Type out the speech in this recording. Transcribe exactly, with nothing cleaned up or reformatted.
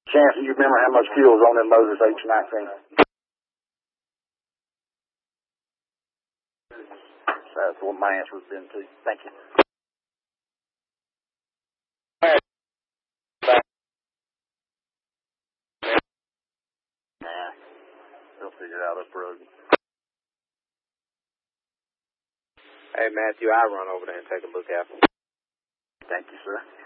Chance, you remember how much fuel is on that Moses H nineteen? So that's what my answer would have been too. Thank you. Nah, they'll figure it out up the road. Hey, Matthew, I'll run over there and take a look at them. Thank you, sir.